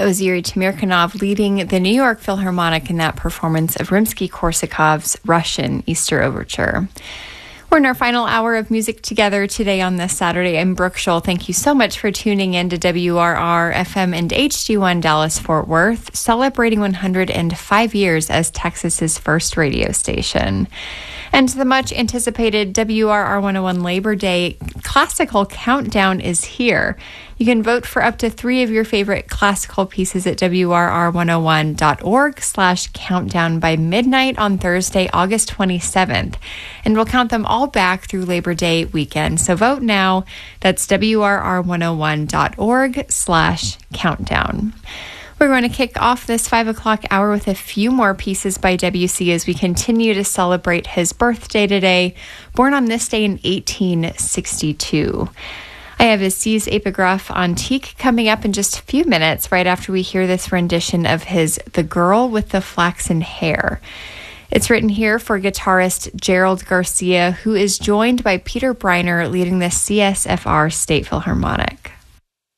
was Yuri Tamirkanov leading the New York Philharmonic in that performance of Rimsky-Korsakov's Russian Easter Overture. We're in our final hour of music together today on this Saturday. I'm Brooke Scholl. Thank you so much for tuning in to WRR FM and HD1 Dallas-Fort Worth, celebrating 105 years as Texas's first radio station. And the much-anticipated WRR 101 Labor Day Classical Countdown is here. You can vote for up to 3 of your favorite classical pieces at WRR101.org/countdown by midnight on Thursday, August 27th. And we'll count them all back through Labor Day weekend. So vote now. That's WRR101.org/countdown. We're going to kick off this 5 o'clock hour with a few more pieces by Debussy as we continue to celebrate his birthday today, born on this day in 1862. I have a C's Epigraph Antique coming up in just a few minutes, right after we hear this rendition of his The Girl with the Flaxen Hair. It's written here for guitarist Gerald Garcia, who is joined by Peter Briner leading the CSFR State Philharmonic.